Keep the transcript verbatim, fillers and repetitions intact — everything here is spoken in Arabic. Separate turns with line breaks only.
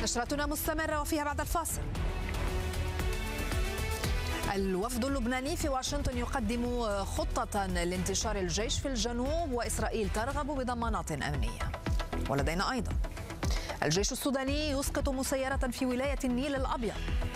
نشرتنا مستمرة وفيها بعد الفاصل. الوفد اللبناني في واشنطن يقدم خطة لانتشار الجيش في الجنوب، وإسرائيل ترغب بضمانات أمنية. ولدينا أيضا الجيش السوداني يسقط مسيرة في ولاية النيل الأبيض.